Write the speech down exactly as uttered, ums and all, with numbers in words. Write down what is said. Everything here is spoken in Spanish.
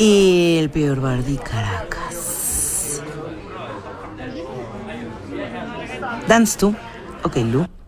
Y el peor bar de Caracas. Dance tú. Ok, Lu.